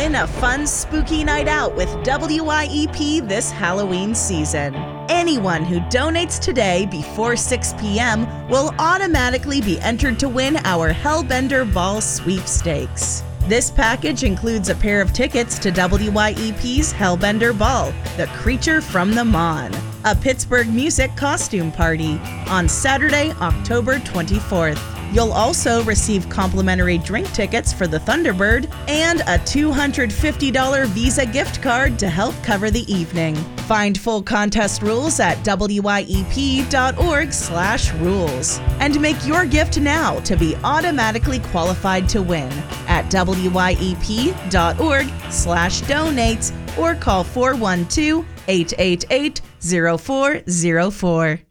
in a fun, spooky night out with WYEP this Halloween season. Anyone who donates today before 6 p.m. will automatically be entered to win our Hellbender Ball sweepstakes. This package includes a pair of tickets to WYEP's Hellbender Ball, The Creature from the Mon, a Pittsburgh music costume party on Saturday, October 24th. You'll also receive complimentary drink tickets for the Thunderbird and a $250 Visa gift card to help cover the evening. Find full contest rules at wyep.org/rules and make your gift now to be automatically qualified to win at wyep.org/donate or call 412-888-0404.